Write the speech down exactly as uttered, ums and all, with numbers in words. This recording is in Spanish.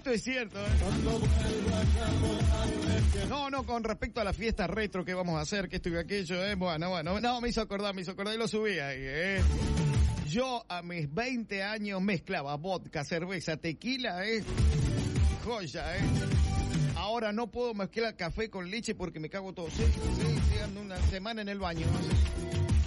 esto es cierto, ¿eh? No, no, con respecto a la fiesta retro que vamos a hacer, que esto y aquello, ¿eh? Bueno, bueno, no, me hizo acordar, me hizo acordar y lo subí ahí, ¿eh? Yo a mis veinte años mezclaba vodka, cerveza, tequila, ¿eh? Joya, ¿eh? Ahora no puedo mezclar café con leche porque me cago todo. Sí, sí, sí, ando una semana en el baño.